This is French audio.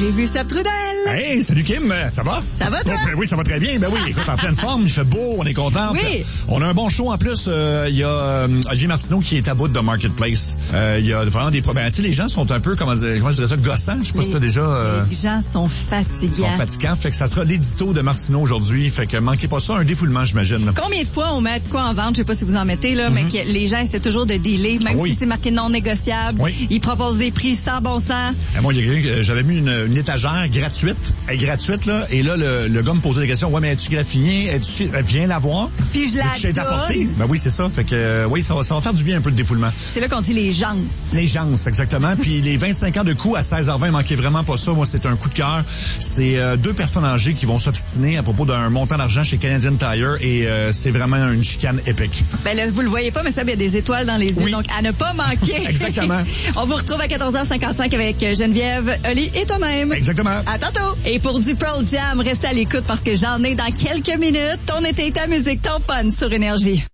j'ai vu Seb Trudel. Hey, salut Kim, ça va? Ça va, toi? Oui, ça va très bien. Ben oui, écoute, en pleine forme, il fait beau, on est content. Oui. On a un bon show en plus. Il y a Olivier Martineau qui est à bout de Marketplace. Il y a vraiment des problèmes. Tu sais, les gens sont un peu, comment je dirais ça, gossants. Je sais pas si t'as déjà... Les gens sont fatigants. Fait que ça sera l'édito de Martineau aujourd'hui. Fait que manquez pas ça, un défoulement, j'imagine. Combien de fois on met de quoi en vente? Je sais pas si vous en mettez, là, mais que les gens essaient toujours de dealer, même si c'est marqué non négociable. Oui. Ils proposent des prix sans bon sens. Moi, j'avais mis une étagère gratuite. Elle est gratuite, là. Et là, le gars me posait des questions. Ouais, mais es-tu graffiné? Viens la voir. Puis je la donne. Ben oui, c'est ça. Fait que, oui, ça va faire du bien un peu le défoulement. C'est là qu'on dit les gens. Les gens, exactement. Puis les 25 ans de coup à 16h20, manquez vraiment pas ça. Moi, c'est un coup de cœur. C'est 2 personnes âgées qui vont s'obstiner à propos d'un montant d'argent chez Canadian Tire et c'est vraiment une chicane épique. Ben là, vous le voyez pas, mais ça, il y a des étoiles dans les yeux. Donc, à ne pas manquer. Exactement. On vous retrouve à 14h55 avec Geneviève, Oli et toi-même. Exactement. À tantôt. Et pour du Pearl Jam, restez à l'écoute parce que j'en ai dans quelques minutes. Ton été, ta musique, ton fun sur Énergie.